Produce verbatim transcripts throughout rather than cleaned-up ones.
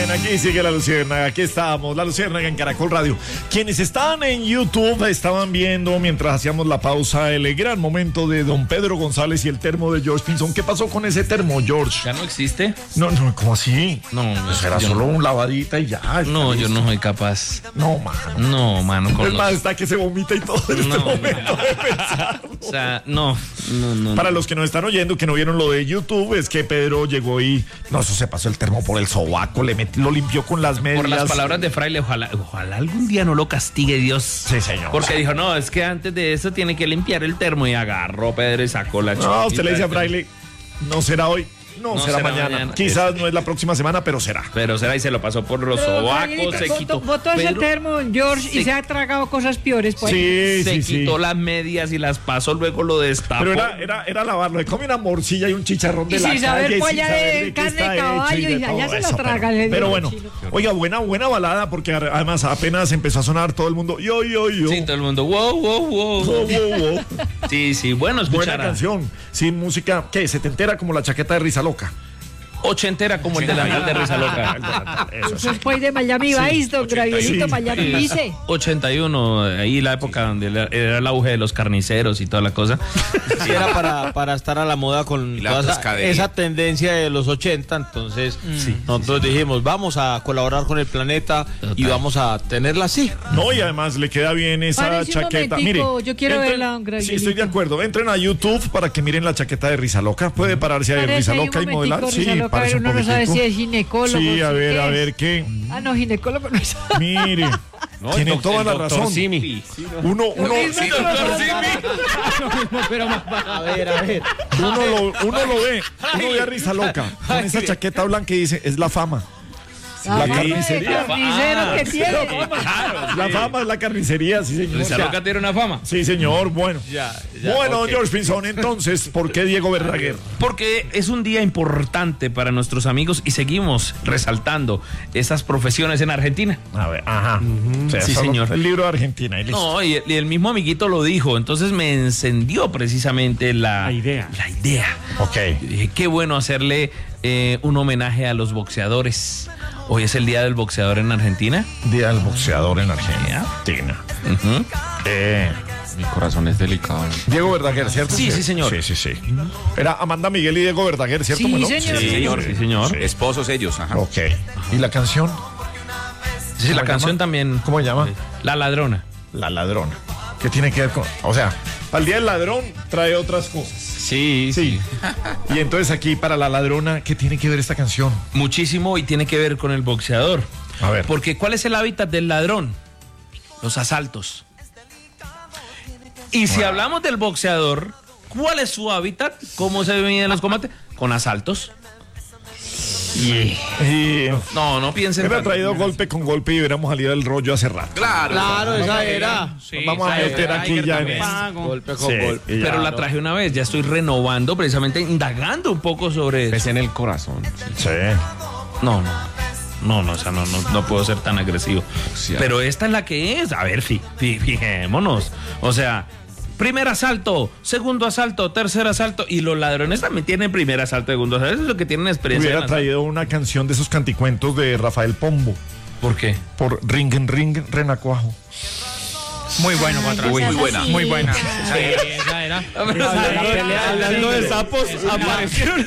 bien, aquí sigue la Luciérnaga, aquí estamos, la Luciérnaga en Caracol Radio. Quienes están en YouTube estaban viendo mientras hacíamos la pausa el gran momento de don Pedro González y el termo de George Pinzón. ¿Qué pasó con ese termo, George? ¿Ya no existe? No, no, ¿cómo así? No, pues era solo no. un lavadita y ya. No, listo. yo no soy capaz. No, mano. No, mano. Con Es los... más, está que se vomita y todo en este No, momento de pensarlo. O sea, no, no, no. Para no. los que nos están oyendo, que no vieron lo de YouTube, es que Pedro llegó y, no, eso se pasó el termo por el sobaco, le metió, lo limpió con las medias. Por las palabras de Fraile, ojalá, ojalá algún día no lo castigue Dios. Sí, señor. Porque dijo, no, es que antes de eso tiene que limpiar el termo y agarró Pedro y sacó la chiquita. No, usted le dice a Fraile, no será hoy, no, No será, será mañana. mañana. Quizás Es- no es la próxima semana, pero será. Pero será y se lo pasó por los Pero, sobacos, Gabrielito, se botó- quitó. botó ese Pedro termo, George, y se- se ha tragado cosas peores. Pues. Sí, se sí, sí. quitó las medias y las pasó, luego lo destapó. Pero era, era, era lavarlo. Le come una morcilla y un chicharrón de Y la sin saber calle. polla saber de qué carne está de hecho caballo de y allá todo se lo eso, traga, Pero, le pero digo, bueno, chino. oiga, buena, buena balada, porque además apenas empezó a sonar todo el mundo. Yo, yo, yo. Sí, todo el mundo, wow, wow, wow. Wow, wow, wow. Sí, sí, bueno, Buena escuchar. canción. Sin música, ¿qué? Se te entera como la chaqueta de Risa Loca. Ochentera como el delantal de Risa Loca. Eso Eso es pues de Miami Vice, don Gabrielito, sí. Miami Vice. ochenta y uno, ahí la época donde era era el auge de los carniceros y toda la cosa. Sí, era para, para estar a la moda con Y la toda esa, pescadería. esa tendencia de los ochenta. Entonces, nosotros dijimos, vamos a colaborar con el planeta y Total. vamos a tenerla así. No, y además le queda bien esa Párese un chaqueta. momentico, Mire, yo quiero entren- verla, don Gabrielito. Sí, estoy de acuerdo. Entren a YouTube para que miren la chaqueta de Risa Loca. Puede pararse ahí Parece Risa ahí un Loca y momentico, modelar. Risa Sí, Loca, parece un uno no sabe poquitico. si es ginecólogo. Sí, a si ver, qué a es. ver qué. Ah, no, ginecólogo no es. Mire, tiene toda la razón. Uno, uno, Sí, doctor Simi. A ver, a ver. uno, lo, uno lo ve, uno ve a Risa Loca con esa chaqueta blanca y dice, es la fama. La La fama de carnicería. carnicero Ah, que tiene. La fama es la carnicería, sí, señor. Risa Loca tiene una fama. Sí, señor, bueno. Ya, ya, Bueno, ok. George Pinzón, entonces, ¿por qué Diego Verdaguer? Porque es un día importante para nuestros amigos y seguimos resaltando esas profesiones en Argentina. A ver, ajá. O sea, Sí, solo señor. El libro de Argentina. Y listo. No, y el, y el mismo amiguito lo dijo, entonces me encendió precisamente la, La idea. La idea. Ok. Y dije, qué bueno hacerle eh, un homenaje a los boxeadores. Hoy es el día del boxeador en Argentina. Día del boxeador en Argentina. Ujú. Eh, Mi corazón es delicado. Diego Verdaguer, ¿cierto? Sí, sí, señor. Sí, sí, sí. Era Amanda Miguel y Diego Verdaguer, ¿cierto? Sí, Bueno, señor. Sí, señor, sí, señor. Esposos ellos, ajá. Ok. ¿Y la canción? Sí, la ¿Cómo canción llama? también. ¿Cómo se llama? La ladrona. La ladrona. ¿Qué tiene que ver con...? O sea, para el día del ladrón trae otras cosas. Sí, Sí. Y entonces aquí, para la ladrona, ¿qué tiene que ver esta canción? Muchísimo y tiene que ver con el boxeador. A ver. Porque ¿cuál es el hábitat del ladrón? Los asaltos. Y si hablamos del boxeador, ¿cuál es su hábitat? ¿Cómo se miden los combates? Con asaltos. Y... No, no piensen. Hubiera tanto. traído golpe con golpe y hubiéramos salido del rollo hace rato. Claro. Claro, esa era. Sí, Nos vamos a esa meter era aquí Tiger ya en también. esto. Golpe con Sí, golpe. y ya. Pero la traje una vez, ya estoy renovando, precisamente indagando un poco sobre eso. Es en el corazón. Sí. No, no. No, no, o sea, no, no, no puedo ser tan agresivo. Sí, Pero esta es la que es. A ver, fi- fi- fijémonos. O sea, primer asalto, segundo asalto, tercer asalto. Y los ladrones también tienen primer asalto, segundo asalto. Eso es lo que tienen experiencia. Hubiera en asalto. traído una canción de esos canticuentos de Rafael Pombo ¿Por qué? por Ring Ring Renacuajo. Muy bueno, Patrón. Muy buena. Muy buena. Esa era. Esa era. Hablando de sapos, aparecieron.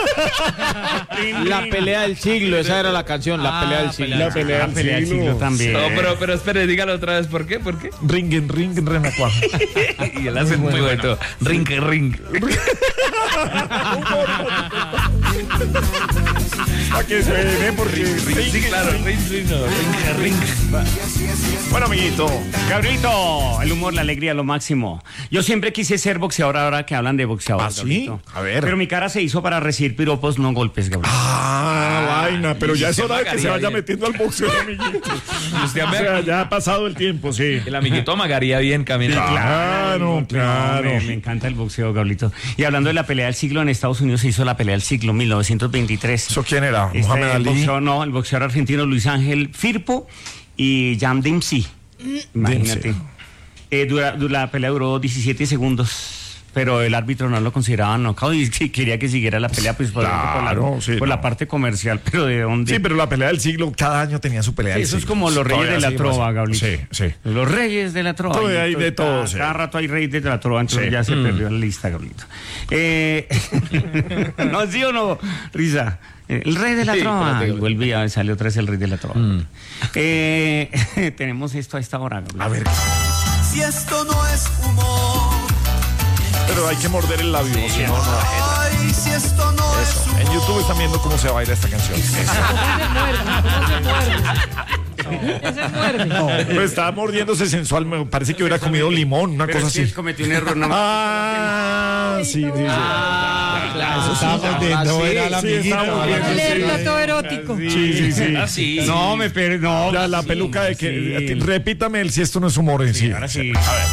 La pelea del siglo, esa era la canción, la pelea del siglo. La pelea del del siglo. siglo también. No, pero, pero espere, dígalo otra vez. ¿Por qué? ¿Por qué? Ring Ring Renacuajo. Y él hace muy bueno. Ring, ring. Para que suene porque Sí, claro. Ring, ring, no. Ring, ring. Bueno, amiguito. Gabrielito, el humor, la alegría, lo máximo. Yo siempre quise ser boxeador ahora que hablan de boxeador. ¿Ah, sí? Gabrielito. A ver. Pero mi cara se hizo para recibir piropos, no golpes, Gabriel. Ah, vaina, pero ya es se hora de que amagaría se vaya bien. metiendo al boxeo, amiguito. Usted O me- sea, ya ha pasado el tiempo, sí. El amiguito amagaría bien caminando. Claro, claro. Me, me encanta el boxeo, Gabrielito. Y hablando de la pelea del siglo, en Estados Unidos se hizo la pelea del siglo, mil novecientos veintitrés. ¿Eso quién era? Este, Mohamed el Ali. boxeador, no, el boxeador argentino Luis Ángel Firpo y Jan Dempsey. Imagínate. Dempsey. Eh, dura- du- la pelea duró diecisiete segundos. pero el árbitro no lo consideraba knockout y sí, quería que siguiera la pelea pues, por, Claro, por, la, sí, por no. la parte comercial, pero ¿de dónde? Sí, pero la pelea del siglo, cada año tenía su pelea Sí, del eso es siglo. como los reyes Todavía de la seguimos trova, así. Gablito. Sí, sí. Los reyes de la trova. Todavía Y hay entonces, de todo, Cada, sí. cada rato hay reyes de la trova, entonces Sí. ya se perdió la lista, Gablito. Eh, no, ¿sí o no? Risa. El rey de la Sí, trova. espérate, Y vuelve a sale otra vez el rey de la trova. Eh, tenemos esto a esta hora, Gablito. A ver, Si esto no es humor, pero hay que morder el labio. si no, no. ay, si esto no es humor. En YouTube están viendo cómo se baila esta canción. Se muerde, ¿cómo se muerde? Se muerde. Pues estaba mordiéndose sensual, me parece que hubiera comido limón, una Pero cosa es que así. él cometió un error. No, Ah, sí, sí, sí. Ah, claro. Eso sí, mordiendo, ahora era sí. la Sí, amiguita. estaba mordiendo, Leer sí. plato erótico. Sí, sí, sí. Ah, sí. no me per... no. Ya la sí, peluca de que. sí. Repítame el si esto no es humor en sí. Ahora sí. A ver.